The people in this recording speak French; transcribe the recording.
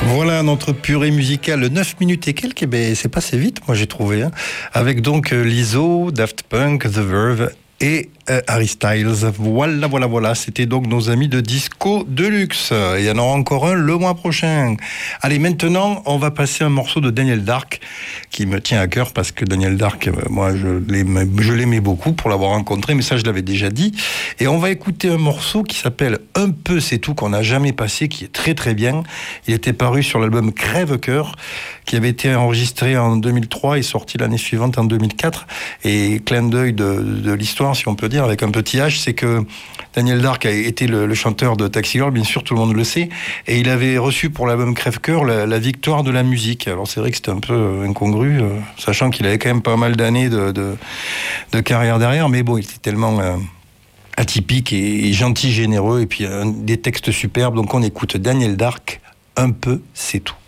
Voilà notre purée musicale, 9 minutes et quelques, et ben, c'est passé vite, moi j'ai trouvé, hein. Avec donc Lizzo, Daft Punk, The Verve et Harry Styles. Voilà, c'était donc nos amis de Disco Deluxe. Il y en aura encore un le mois prochain. Allez, maintenant, on va passer un morceau de Daniel Dark qui me tient à cœur parce que Daniel Dark, moi, je l'aimais beaucoup pour l'avoir rencontré, mais ça, je l'avais déjà dit. Et on va écouter un morceau qui s'appelle Un peu, c'est tout, qu'on n'a jamais passé, qui est très très bien. Il était paru sur l'album Crève-Cœur, qui avait été enregistré en 2003 et sorti l'année suivante en 2004. Et clin d'œil de l'histoire, si on peut dire, avec un petit H, c'est que Daniel Dark a été le chanteur de Taxi Girl, bien sûr, tout le monde le sait, et il avait reçu pour l'album Crève-Cœur la victoire de la musique. Alors c'est vrai que c'était un peu incongru, sachant qu'il avait quand même pas mal d'années de carrière derrière, mais bon, il était tellement atypique et gentil, généreux, et puis des textes superbes. Donc on écoute Daniel Dark, Un peu, c'est tout.